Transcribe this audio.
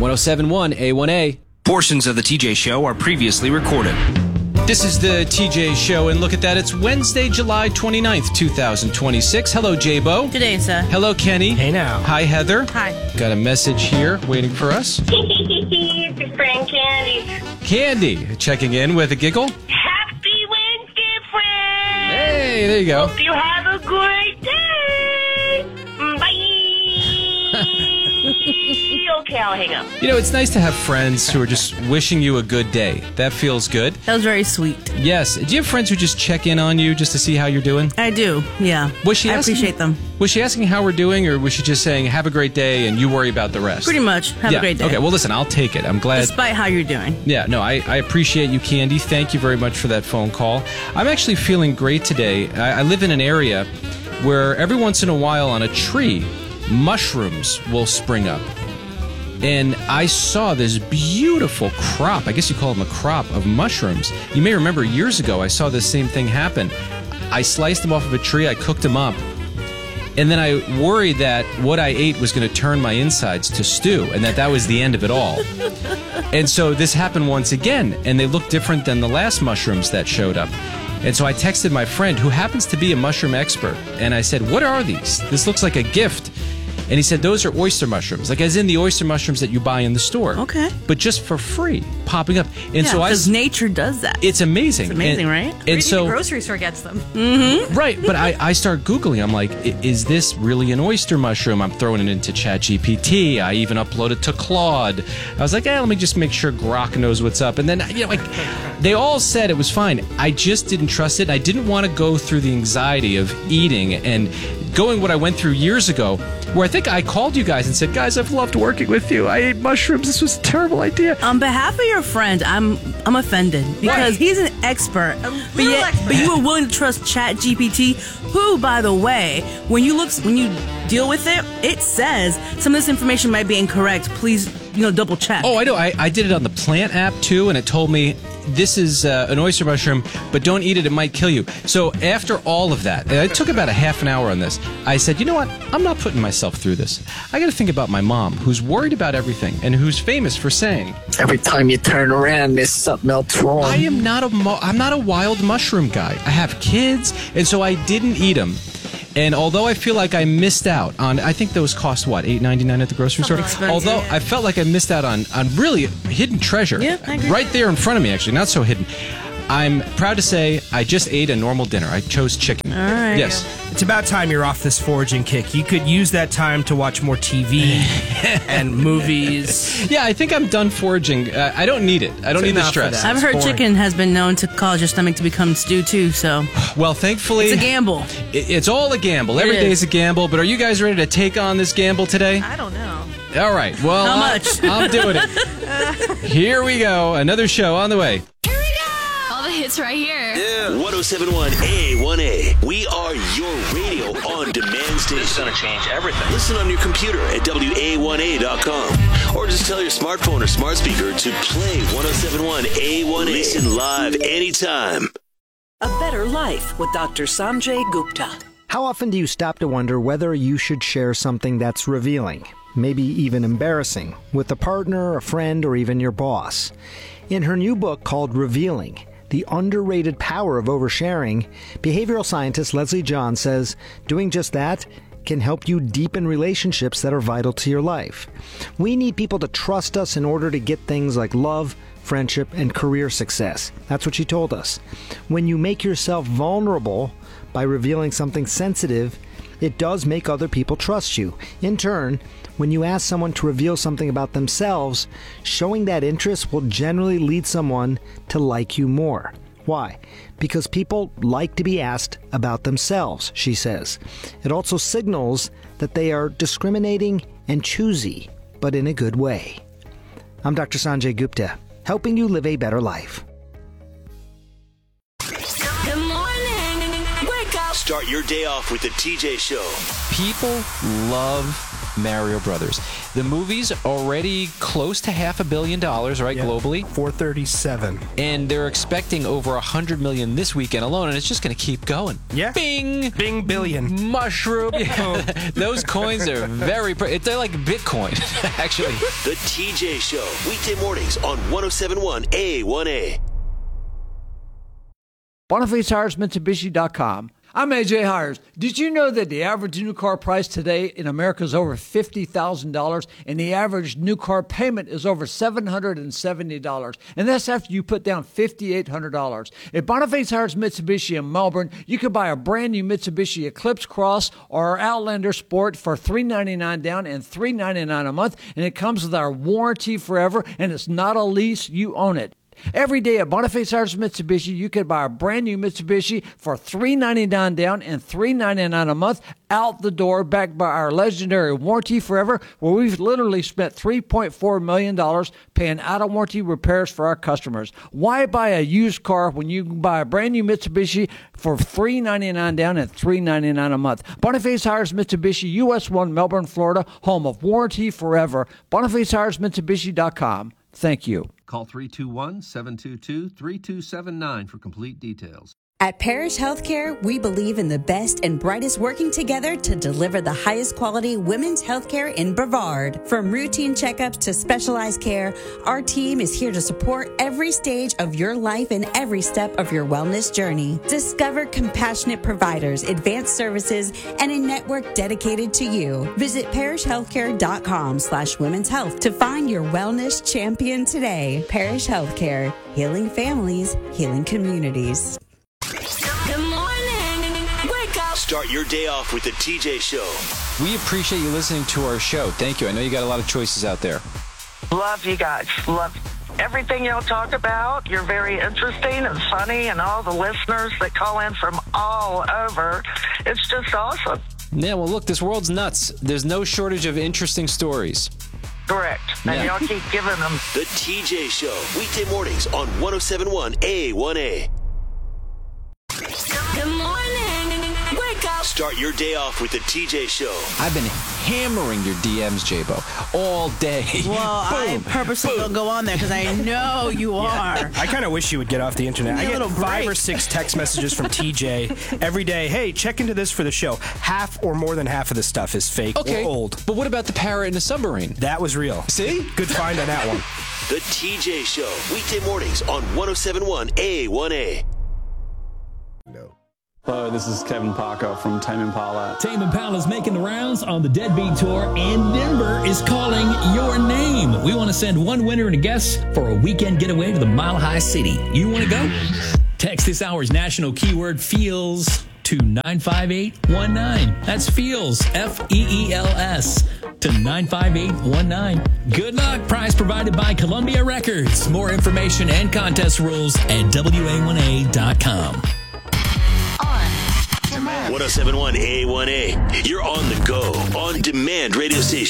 1071 A1A. Portions of the TJ Show are previously recorded. This is the TJ Show, and look at that. It's Wednesday, July 29th, 2026. Hello, J-Bo. Good day, sir. Hello, Kenny. Hey, now. Hi, Heather. Hi. Got a message here waiting for us. It's friend Candy. Candy checking in with a giggle. Happy Wednesday, friend. Hey, there you go. Hope you have a great day. Bye. Okay, I'll hang up. You know, it's nice to have friends who are just wishing you a good day. That feels good. That was very sweet. Yes. Do you have friends who just check in on you just to see how you're doing? I do, yeah. Was she I asking- appreciate them. Was she asking how we're doing, or was she just saying, have a great day and you worry about the rest? Pretty much. Have a great day. Okay, well, listen, I'll take it. I'm glad. Despite how you're doing. Yeah, no, I appreciate you, Candy. Thank you very much for that phone call. I'm actually feeling great today. I live in an area where every once in a while on a tree, mushrooms will spring up. And I saw this beautiful crop, I guess you call them a crop, of mushrooms. You may remember years ago I saw this same thing happen. I sliced them off of a tree, I cooked them up, and then I worried that what I ate was going to turn my insides to stew, and that was the end of it all. And so this happened once again, and they looked different than the last mushrooms that showed up. And so I texted my friend, who happens to be a mushroom expert, and I said, what are these? This looks like a gift. And he said, those are oyster mushrooms, like as in the oyster mushrooms that you buy in the store. Okay. But just for free, popping up. And so because nature does that. it's amazing. It's amazing, right? And so, the grocery store gets them. right, but I start Googling. I'm like, is this really an oyster mushroom? I'm throwing it into ChatGPT. I even uploaded to Claude. I was like, let me just make sure Grok knows what's up. And then, they all said it was fine. I just didn't trust it. I didn't want to go through the anxiety of eating and going what I went through years ago, where I think I called you guys and said, guys, I've loved working with you. I ate mushrooms. This was a terrible idea. On behalf of your friend, I'm offended because he's an expert, but you were willing to trust ChatGPT, who, by the way, when you deal with it, it says some of this information might be incorrect. Please, double check. Oh, I know. I did it on the Plant app too, and it told me this is an oyster mushroom, but don't eat it. It might kill you. So after all of that, and it took about a half an hour on this, I said, you know what? I'm not putting myself through this. I got to think about my mom, who's worried about everything and who's famous for saying, every time you turn around, there's something else wrong. I'm not a wild mushroom guy. I have kids, and so I didn't eat them. And although I feel like I missed out on, I think those cost, what, $8.99 at the grocery store? Although I felt like I missed out on really hidden treasure. Yeah, I agree. Right there in front of me, actually, not so hidden. I'm proud to say I just ate a normal dinner. I chose chicken. All right. Yes. It's about time you're off this foraging kick. You could use that time to watch more TV and movies. Yeah, I think I'm done foraging. I don't need it. I don't need the enough for stress. that. I've It's heard boring. chicken has been known to cause your stomach to become stew too, so Well, thankfully, it's a gamble. It's all a gamble. Every is. day's a gamble. But are you guys ready to take on this gamble today? I don't know. All right. Well, How much? I'm doing it. Here we go. Another show on the way. All the hits right here. 1071 A1A. We are your radio on demand station. This is going to change everything. Listen on your computer at WA1A.com. Or just tell your smartphone or smart speaker to play 1071 A1A. Listen live anytime. A Better Life with Dr. Sanjay Gupta. How often do you stop to wonder whether you should share something that's revealing, maybe even embarrassing, with a partner, a friend, or even your boss? In her new book called Revealing, The Underrated Power of Oversharing, behavioral scientist Leslie John says doing just that can help you deepen relationships that are vital to your life. We need people to trust us in order to get things like love, friendship, and career success. That's what she told us. When you make yourself vulnerable by revealing something sensitive, it does make other people trust you. In turn, when you ask someone to reveal something about themselves, showing that interest will generally lead someone to like you more. Why? Because people like to be asked about themselves, she says. It also signals that they are discriminating and choosy, but in a good way. I'm Dr. Sanjay Gupta, helping you live a better life. Good morning. Wake up. Start your day off with the TJ Show. People love Mario Brothers. The movie's already close to $500 million, right, globally? 437. And they're expecting over 100 million this weekend alone, and it's just going to keep going. Yeah. Bing! Bing billion. Mushroom. Yeah. Those coins are very... They're like Bitcoin, actually. The TJ Show, weekday mornings on 107.1 A1A. BonifaceHiresMitsubishi.com. I'm AJ Hires. Did you know that the average new car price today in America is over $50,000 and the average new car payment is over $770? And that's after you put down $5,800. At Boniface Hires Mitsubishi in Melbourne, you can buy a brand new Mitsubishi Eclipse Cross or Outlander Sport for $399 down and $399 a month. And it comes with our warranty forever, and it's not a lease. You own it. Every day at Boniface Hires Mitsubishi, you can buy a brand new Mitsubishi for $399 down and $399 a month out the door, backed by our legendary warranty forever, where we've literally spent $3.4 million paying out-of-warranty repairs for our customers. Why buy a used car when you can buy a brand new Mitsubishi for $399 down and $399 a month? Boniface Hires Mitsubishi, US 1, Melbourne, Florida, home of warranty forever. BonifaceHiresMitsubishi.com. Thank you. Call 321-722-3279 for complete details. At Parish Healthcare, we believe in the best and brightest working together to deliver the highest quality women's healthcare in Brevard. From routine checkups to specialized care, our team is here to support every stage of your life and every step of your wellness journey. Discover compassionate providers, advanced services, and a network dedicated to you. Visit parishhealthcare.com/women's health to find your wellness champion today. Parish Healthcare, healing families, healing communities. Good morning. Wake up. Start your day off with the TJ Show. We appreciate you listening to our show. Thank you. I know you got a lot of choices out there. Love you guys. Love everything y'all talk about. You're very interesting and funny, and all the listeners that call in from all over. It's just awesome. Yeah, well, look, this world's nuts. There's no shortage of interesting stories. Correct. And y'all keep giving them. The TJ Show, weekday mornings on 107.1 A1A. Good morning. Wake up. Start your day off with the TJ Show. I've been hammering your DMs, J-Bo, all day. Well, I purposely don't go on there because I know you are. I kind of wish you would get off the internet. I get 5 or 6 text messages from TJ every day. Hey, check into this for the show. Half or more than half of this stuff is fake or old. But what about the parrot in the submarine? That was real. See? Good find on that one. The TJ Show, weekday mornings on 107.1 A1A. Hello, this is Kevin Parker from Tame Impala. Tame Impala is making the rounds on the Deadbeat Tour, and Denver is calling your name. We want to send one winner and a guest for a weekend getaway to the Mile High City. You want to go? Text this hour's national keyword FEELS to 95819. That's FEELS, F-E-E-L-S, to 95819. Good luck. Prize provided by Columbia Records. More information and contest rules at WA1A.com. 107.1 A1A. You're on the go, on demand radio station.